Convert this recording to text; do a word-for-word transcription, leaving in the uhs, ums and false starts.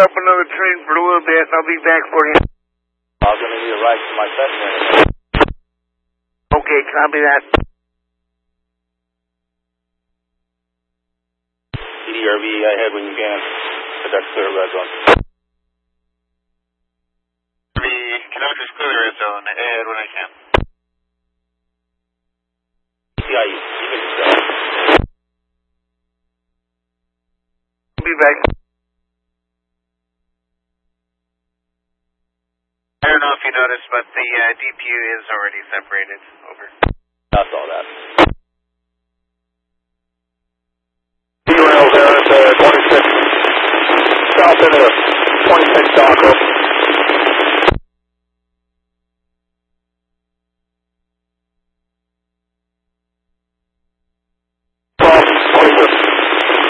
up another train for a little bit, and I'll be back for you. I was going to need a ride to my session. Okay, copy that. C D R V ahead when you can. But that's clear red zone. The conductor's clear the red zone. Ahead when I can. Yeah, you keep it yourself. I'll be back. I don't know if you noticed, but the uh, D P U is already separated. Over. That's all that. Derail there at uh, twenty-six. South end of twenty-six Dock.